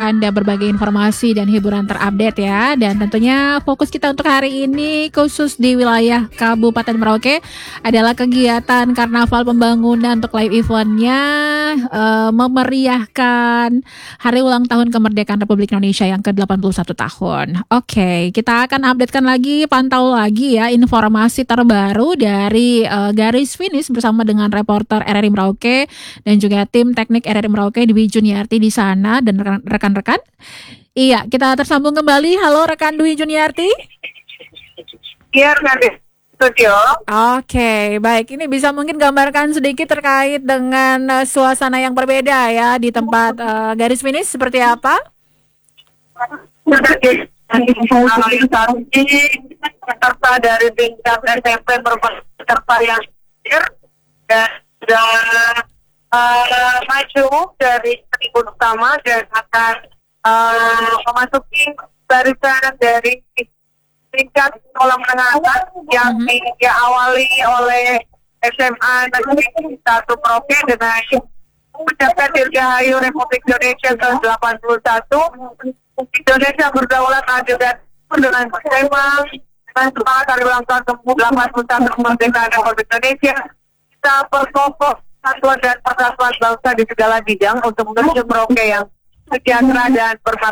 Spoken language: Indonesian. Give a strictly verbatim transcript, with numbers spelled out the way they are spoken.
Anda berbagai informasi dan hiburan terupdate ya. Dan tentunya fokus kita untuk hari ini khusus di wilayah Kabupaten Merauke adalah kegiatan Karnaval Pembangunan untuk live eventnya uh, memeriahkan hari ulang tahun kemerdekaan Republik Indonesia yang ke delapan puluh satu tahun. Oke, kita akan updatekan lagi, pantau lagi ya informasi terbaru dari uh, garis finish bersama dengan reporter R R I Merauke dan juga tim teknik R R I Merauke Dwi Juniarti di sana dan rekan-rekan. Iya, kita tersambung kembali. Halo rekan Dwi Juniarti. Iya, rekan studio. Oke, baik. Ini bisa mungkin gambarkan sedikit terkait dengan uh, suasana yang berbeda ya di tempat uh, garis finish seperti apa? Peserta dari tingkat S M P merupakan peserta yang akhir dan sudah uh, maju dari tribun utama dan akan uh, memasuki barisan dari tingkat sekolah menengah atas yang mm-hmm. diawali oleh S M A Negeri satu Merauke dengan ucapan Dirgahayu Republik Indonesia tahun delapan puluh satu. Indonesia berdaulat adil dan dengan tema dan semangat hari ulang tahun ke delapan puluh satu kemerdekaan Republik Indonesia. Kita perkokoh persatuan dan persatuan bangsa di segala bidang untuk menuju Merauke yang sejahtera dan bermartabat.